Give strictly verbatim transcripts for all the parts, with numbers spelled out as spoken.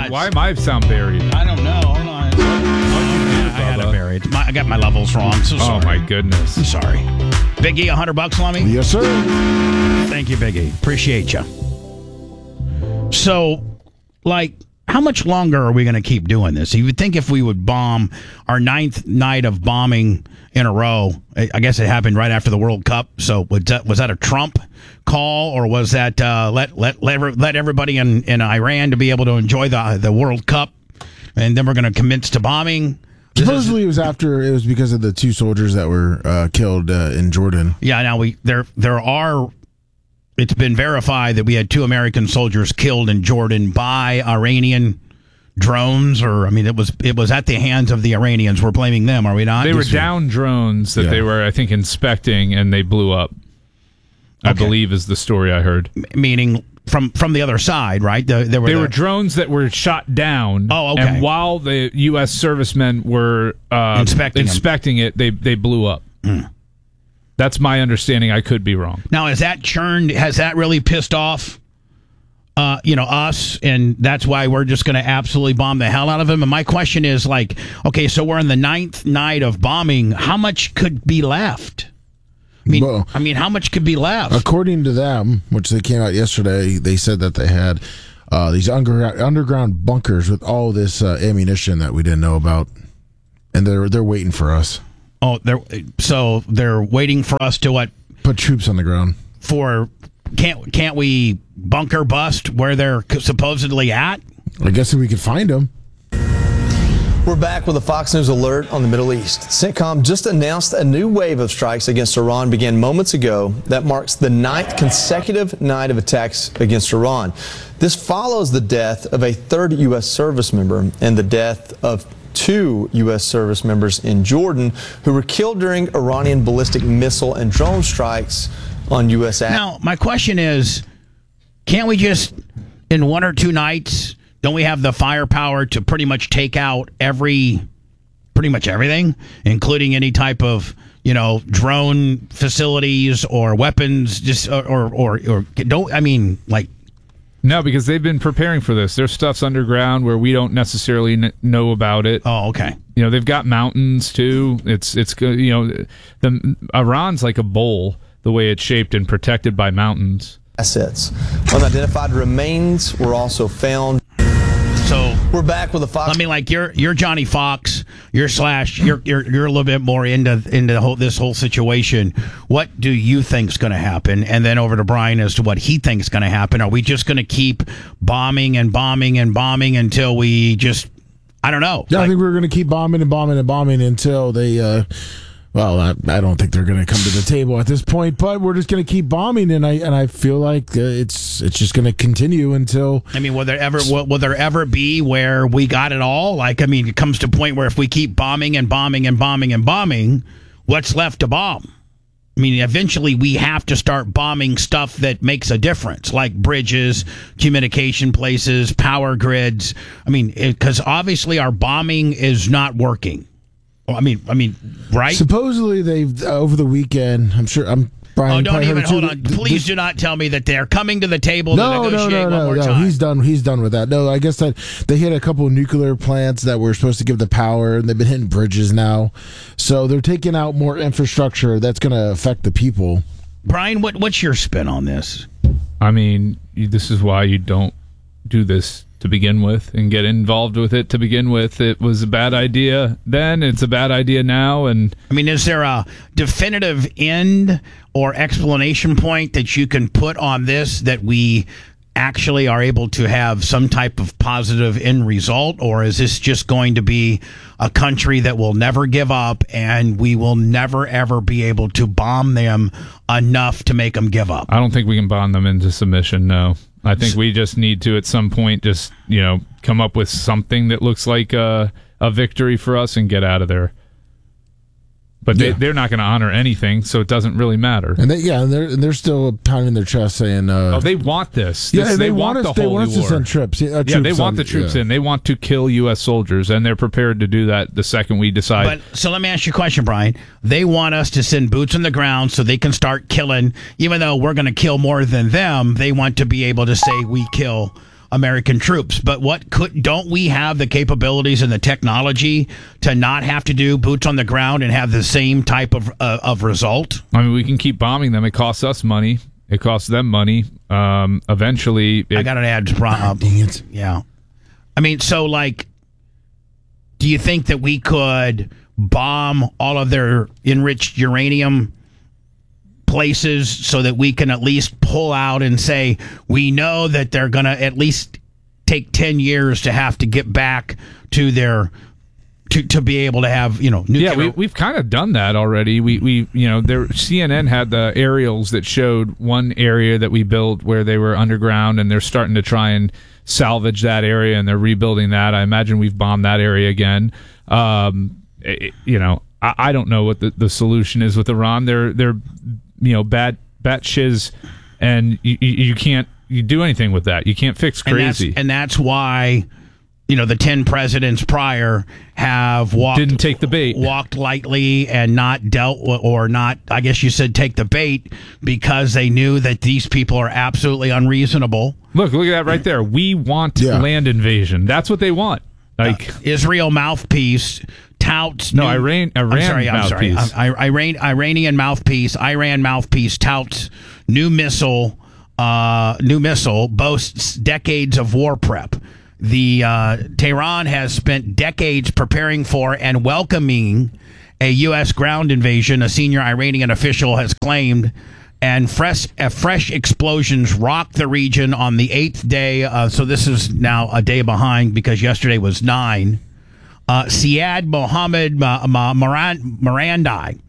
Why, why am I sound buried? I don't know. Hold on. Oh, I had it buried. My, I got my levels wrong. So sorry. Oh, my goodness. I'm sorry. Big E, one hundred bucks, Lummy? Yes, sir. Thank you, Big E. Appreciate you. So, like, how much longer are we going to keep doing this? You would think if we would bomb our ninth night of bombing in a row, I guess it happened right after the World Cup. So was that, was that a Trump call, or was that uh, let let let let everybody in, in Iran to be able to enjoy the the World Cup, and then we're going to commence to bombing? Supposedly it was after it was because of the two soldiers that were uh, killed uh, in Jordan. Yeah. Now we there there are. It's been verified that we had two American soldiers killed in Jordan by Iranian drones, or I mean, it was it was at the hands of the Iranians. We're blaming them, are we not? They were down drones that Yeah. they were, I think, inspecting, and they blew up. I Okay. believe is the story I heard. M- meaning from from the other side, right? The, there were They the- were drones that were shot down. Oh, okay. And while the U S servicemen were uh, Inspecting 'em. inspecting it, they they blew up. That's my understanding. I could be wrong. Now, has that churned? Has that really pissed off, uh, you know, us? And that's why we're just going to absolutely bomb the hell out of them. And my question is, like, okay, so we're in the ninth night of bombing. How much could be left? I mean, Well, I mean, how much could be left? According to them, which they came out yesterday, they said that they had uh, these underground underground bunkers with all this uh, ammunition that we didn't know about, and they're they're waiting for us. Oh, they're so they're waiting for us to what? Put troops on the ground. For can't can't we bunker bust where they're supposedly at? I guess if we could find them. We're back with a Fox News alert on the Middle East. CENTCOM just announced a new wave of strikes against Iran began moments ago. That marks the ninth consecutive night of attacks against Iran. This follows the death of a third U S service member and the death of two U S service members in Jordan who were killed during Iranian ballistic missile and drone strikes on U S assets. Now, my question is, can't we just, in one or two nights, don't we have the firepower to pretty much take out every, pretty much everything, including any type of, you know, drone facilities or weapons, just or or or, or don't I mean like. No, because they've been preparing for this. Their stuff's underground where we don't necessarily kn- know about it. Oh, okay. You know, they've got mountains too. It's it's good. You know, the Iran's like a bowl the way it's shaped and protected by mountains. Assets. Unidentified remains were also found. So We're back with a Fox. I mean, like you're you're Johnny Fox, you're Slash, you're you're you're a little bit more into into the whole, this whole situation. What do you think's going to happen? And then over to Brian as to what he thinks going to happen. Are we just going to keep bombing and bombing and bombing until we just, I don't know. Yeah, Like, I think we're going to keep bombing and bombing and bombing until they. Uh, well, I, I don't think they're going to come to the table at this point, but we're just going to keep bombing, and I and I feel like uh, it's it's just going to continue until. I mean, will there ever will, will there ever be where we got it all? Like, I mean, it comes to a point where if we keep bombing and bombing and bombing and bombing, what's left to bomb? I mean, eventually we have to start bombing stuff that makes a difference, like bridges, communication places, power grids. I mean, because obviously our bombing is not working. I mean, I mean, right? Supposedly they've uh, over the weekend. I'm sure. I'm. Brian, Oh, you don't probably even heard it hold too, on. the- Please the- do not tell me that they're coming to the table to No, no, negotiate no, one no, more no. time. He's done. He's done with that. No, I guess that they hit a couple of nuclear plants that were supposed to give the power, and they've been hitting bridges now. So they're taking out more infrastructure that's going to affect the people. Brian, what what's your spin on this? I mean, you, this is why you don't do this to begin with and get involved with it to begin with. It was a bad idea then. It's a bad idea now. And I mean, is there a definitive end or explanation point that you can put on this that we actually are able to have some type of positive end result? Or is this just going to be a country that will never give up and we will never, ever be able to bomb them enough to make them give up? I don't think we can bond them into submission. No, I think we just need to, at some point, just, you know, come up with something that looks like a, a victory for us and get out of there. But they, Yeah. they're not going to honor anything, so it doesn't really matter. And they, yeah, and they're and they're still pounding their chest saying, uh, Oh, they want this. yeah, This- they, want us. the They holy want us to war. send trips. Yeah, uh, Yeah, they troops want on- the troops yeah. in. They want to kill U S soldiers, and they're prepared to do that the second we decide. But so let me ask you a question, Brian. They want us to send boots on the ground so they can start killing, even though we're going to kill more than them. They want to be able to say we kill American troops. But what could don't we have the capabilities and the technology to not have to do boots on the ground and have the same type of uh, of result? I mean, we can keep bombing them. It costs us money. It costs them money. Um, eventually, it, I got an ad problem. Dang it. Yeah. I mean, so like, do you think that we could bomb all of their enriched uranium places so that we can at least pull out and say, we know that they're going to at least take ten years to have to get back to their, to, to be able to have, you know, nuclear. Yeah, we, we've kind of done that already. We, we you know, there C N N had the aerials that showed one area that we built where they were underground, and they're starting to try and salvage that area, and they're rebuilding that. I imagine we've bombed that area again. Um, it, you know, I, I don't know what the, the solution is with Iran. They're they're you know bad bat shiz, and you, you, you can't you do anything with that. You can't fix crazy, and that's, and that's why. You know, the ten presidents prior have walked didn't take the bait, walked lightly, and not dealt with, or not. I guess you said take the bait because they knew that these people are absolutely unreasonable. Look, look at that right there. We want Yeah. land invasion. That's what they want. Like Uh, Israel mouthpiece touts. no, new, Iran. Iran I'm sorry. I'm sorry. mouthpiece. I, I, Iran, Iranian mouthpiece. Iran mouthpiece touts new missile. Uh, new missile boasts decades of war prep. The uh, Tehran has spent decades preparing for and welcoming a U S ground invasion, a senior Iranian official has claimed, and fresh uh, fresh explosions rocked the region on the eighth day. Uh, so this is now a day behind because yesterday was nine. Uh, Siad Mohammed uh, Moran- Morandi,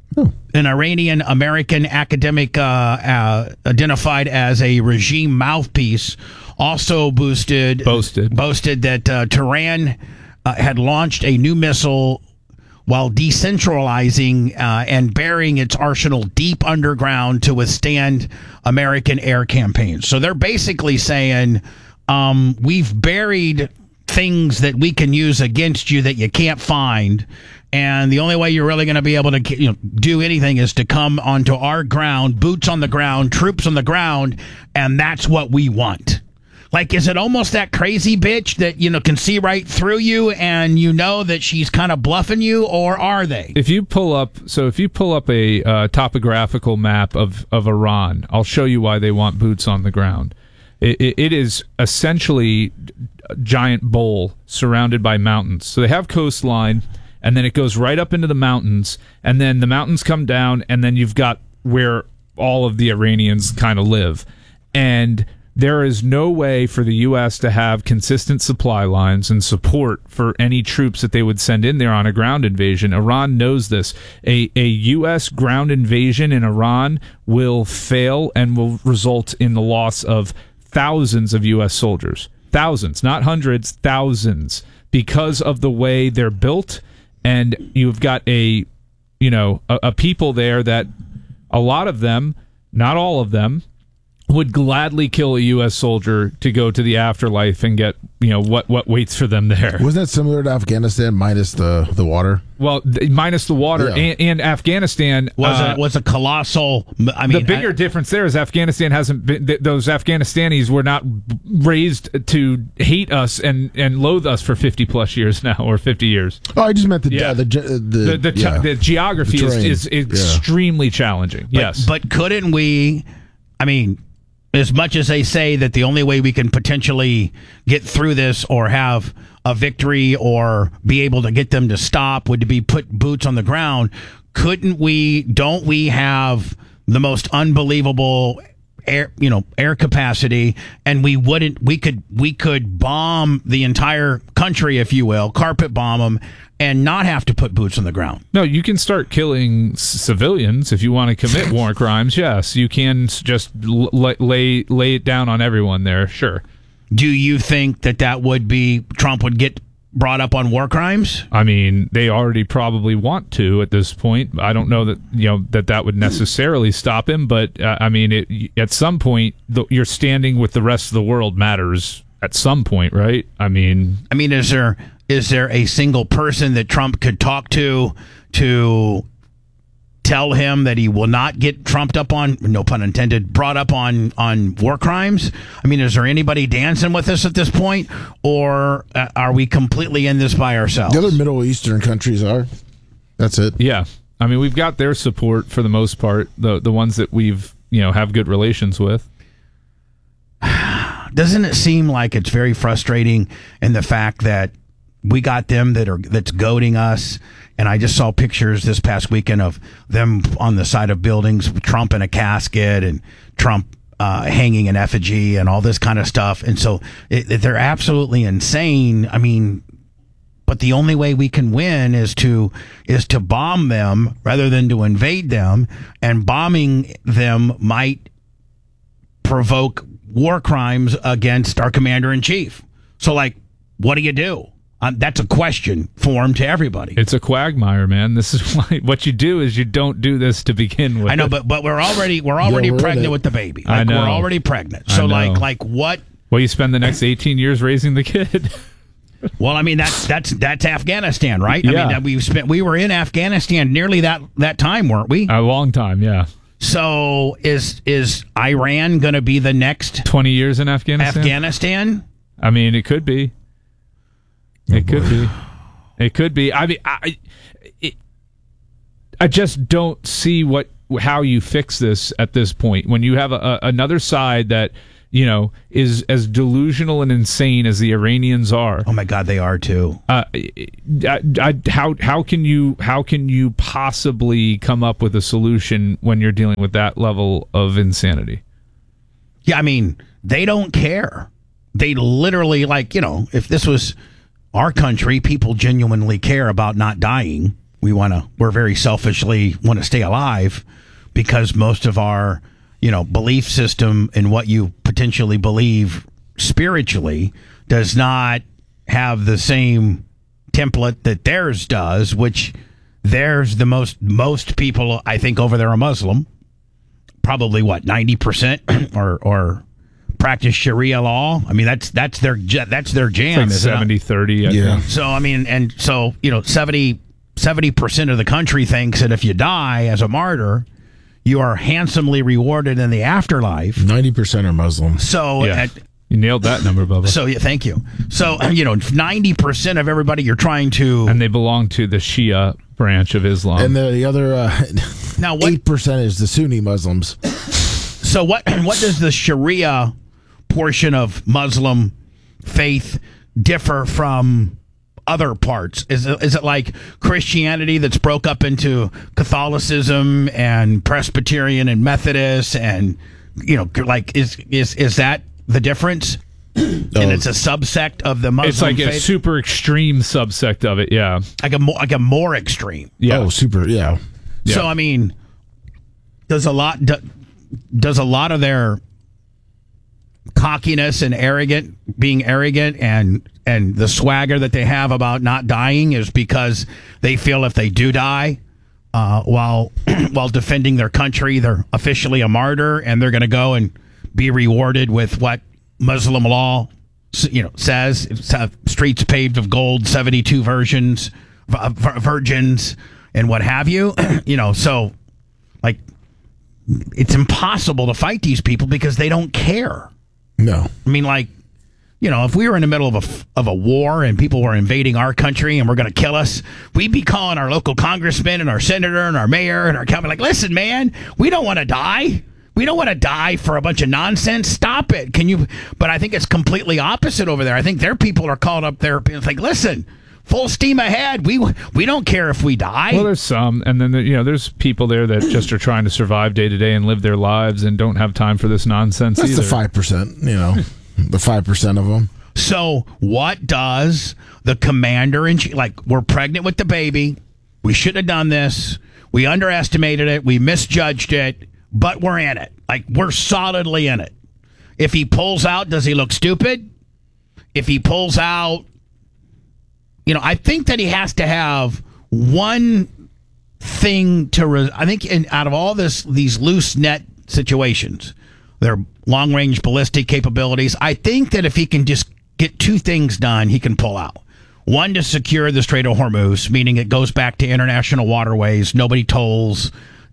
an Iranian American academic uh, uh, identified as a regime mouthpiece, also boosted Boasted. boasted that uh, Tehran uh, had launched a new missile while decentralizing uh, and burying its arsenal deep underground to withstand American air campaigns. So they're basically saying um, we've buried things that we can use against you that you can't find. And the only way you're really going to be able to you know, do anything is to come onto our ground, boots on the ground, troops on the ground, and that's what we want. Like, is it almost that crazy bitch that, you know, can see right through you and you know that she's kind of bluffing you, or are they? If you pull up, so if you pull up a uh, topographical map of, of Iran, I'll show you why they want boots on the ground. It, it, it is essentially a giant bowl surrounded by mountains. So they have coastline, and then it goes right up into the mountains, and then the mountains come down, and then you've got where all of the Iranians kind of live. And there is no way for the U S to have consistent supply lines and support for any troops that they would send in there on a ground invasion. Iran knows this. A, a U S ground invasion in Iran will fail and will result in the loss of thousands of U S soldiers. Thousands, not hundreds, thousands, because of the way they're built. And you've got a, you know, a, a people there that a lot of them, not all of them, would gladly kill a U S soldier to go to the afterlife and get, you know, what, what waits for them there. Wasn't that similar to Afghanistan minus the, the water? Well, th- minus the water Yeah. and, and Afghanistan Was uh, a was a colossal. I mean, the bigger I, difference there is Afghanistan hasn't been. Th- those Afghanistanis were not raised to hate us and, and loathe us for fifty plus years now, or fifty years. Oh, I just meant the Yeah. uh, the, ge- the The the, yeah. the geography The is, terrain. is, is Yeah. extremely challenging. but, yes, but couldn't we? I mean, as much as they say that the only way we can potentially get through this or have a victory or be able to get them to stop would be put boots on the ground, couldn't we, don't we have the most unbelievable air, you know, air capacity, and we wouldn't, we could, we could bomb the entire country, if you will, carpet bomb them, and not have to put boots on the ground? no, you can start killing c- civilians if you want to commit war crimes. Yes, you can s- just l- lay lay it down on everyone there. Sure. Do you think that that would be, Trump would get brought up on war crimes? I mean, they already probably want to at this point. I don't know that you know that that would necessarily stop him, but uh, I mean, it, at some point, the, your standing with the rest of the world matters. At some point, right? I mean, I mean, is there is there a single person that Trump could talk to to tell him that he will not get trumped up on, no pun intended, brought up on, on war crimes? I mean, is there anybody dancing with us at this point, or uh, are we completely in this by ourselves? The other Middle Eastern countries are. That's it. Yeah. I mean, we've got their support for the most part, the the ones that we've, you know, have good relations with. Doesn't it seem like it's very frustrating in the fact that we got them that are that's goading us? And I just saw pictures this past weekend of them on the side of buildings, Trump in a casket and Trump uh, hanging an effigy and all this kind of stuff. And so it, it, they're absolutely insane. I mean, but the only way we can win is to is to bomb them rather than to invade them. And bombing them might provoke war crimes against our commander in chief. So, like, what do you do? Um, that's a question formed to everybody. It's a quagmire, man. This is why what you do is you don't do this to begin with. I know, but but we're already we're already Yeah, we're pregnant in it. with the baby. Like, I know. We're already pregnant. I So know. like like what? Well, you spend the next eighteen years raising the kid. Well, I mean that's that's that's Afghanistan, right? I Yeah. mean that we spent we were in Afghanistan nearly that that time, weren't we? A long time, yeah. So is is Iran going to be the next twenty years in Afghanistan? Afghanistan? I mean, it could be. It could be. It could be. I mean, I, it, I just don't see what how you fix this at this point. When you have a, a, another side that, you know, is as delusional and insane as the Iranians are. Oh my God, they are too. Uh, I, I, how how can you how can you possibly come up with a solution when you're dealing with that level of insanity? Yeah, I mean, they don't care. They literally, like, you know, if this was our country, people genuinely care about not dying. We want to, we're very selfishly want to stay alive because most of our, you know, belief system and what you potentially believe spiritually does not have the same template that theirs does, which theirs, the most, most people, I think, over there are Muslim. Probably what, ninety percent or, or practice Sharia law. I mean, that's, that's their, that's their jam. Like isn't it? seventy thirty, I Yeah. think. So, I mean, and so, you know, seventy, seventy percent of the country thinks that if you die as a martyr, you are handsomely rewarded in the afterlife. ninety percent are Muslim. So, Yeah. at, You nailed that number, Bubba. so yeah, thank you. So, you know, ninety percent of everybody you're trying to. And they belong to the Shia branch of Islam. And the, the other uh, Now, what? eight percent is the Sunni Muslims. So, what? What does the Sharia portion of Muslim faith differ from other parts? Is it, is it like Christianity that's broke up into Catholicism and Presbyterian and Methodist and, you know, like is is is that the difference? And it's a subsect of the Muslim it's like a faith, super extreme subsect of it, yeah. like a more like a more extreme. Yeah. Oh, super. Yeah. Yeah. So I mean, does a lot do, does a lot of their cockiness and arrogant being arrogant and and the swagger that they have about not dying is because they feel if they do die uh, while while defending their country, they're officially a martyr and they're going to go and be rewarded with what Muslim law, you know, says. It's, uh, streets paved of gold, seventy-two versions, v- v- virgins, and what have you. You know, so like it's impossible to fight these people because they don't care. No. I mean, like, you know, if we were in the middle of a, of a war and people were invading our country and were going to kill us, we'd be calling our local congressman and our senator and our mayor and our county, like, listen, man, we don't want to die. We don't want to die for a bunch of nonsense. Stop it. Can you? But I think it's completely opposite over there. I think their people are called up there. It's like, listen, full steam ahead. We we don't care if we die. Well, there's some, and then there, you know, there's people there that just are trying to survive day to day and live their lives and don't have time for this nonsense That's either. the five percent, you know, the five percent of them. So what does the commander in chief, like, we're pregnant with the baby. We shouldn't have done this. We underestimated it. We misjudged it, but we're in it. Like, we're solidly in it. If he pulls out, does he look stupid? If he pulls out, you know, I think that he has to have one thing to, re- I think in, out of all this, these loose net situations, their long range ballistic capabilities, I think that if he can just get two things done, he can pull out. One, to secure the Strait of Hormuz, meaning it goes back to international waterways, nobody tolls,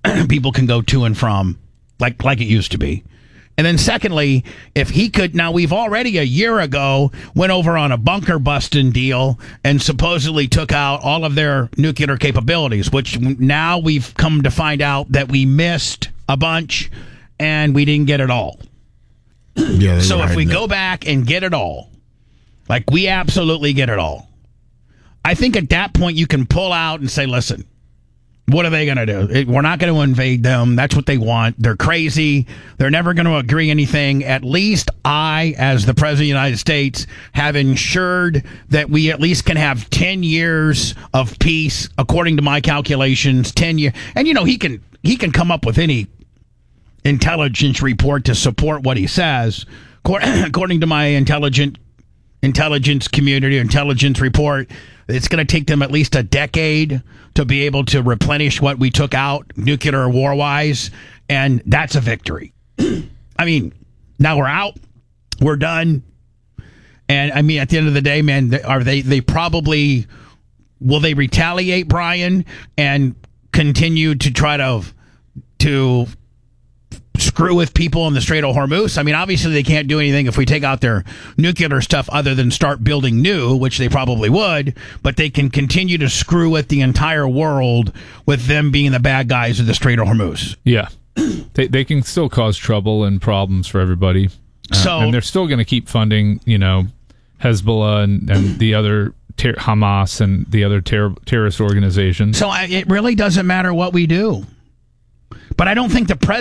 people can go to and from like like it used to be. And then secondly, if he could, now we've already a year ago went over on a bunker busting deal and supposedly took out all of their nuclear capabilities, which now we've come to find out that we missed a bunch and we didn't get it all. Yeah, so if we that. go back and get it all, like we absolutely get it all, I think at that point you can pull out and say, listen, what are they going to do? It, we're not going to invade them. That's what they want. They're crazy. They're never going to agree anything. At least I, as the President of the United States, have ensured that we at least can have ten years of peace, according to my calculations, ten years. And, you know, he can he can come up with any intelligence report to support what he says. According to my intelligent intelligence community, intelligence report, it's going to take them at least a decade to be able to replenish what we took out nuclear war-wise, and that's a victory. I mean, now we're out, we're done, and I mean, at the end of the day, man, are they? They probably will they retaliate, Brian, and continue to try to to. screw with people in the Strait of Hormuz? I mean, obviously they can't do anything if we take out their nuclear stuff other than start building new, which they probably would, but they can continue to screw with the entire world with them being the bad guys of the Strait of Hormuz. Yeah. they they can still cause trouble and problems for everybody. Uh, so, and they're still going to keep funding, you know, Hezbollah and, and the other ter- Hamas and the other ter- terrorist organizations. So I, it really doesn't matter what we do. But I don't think the president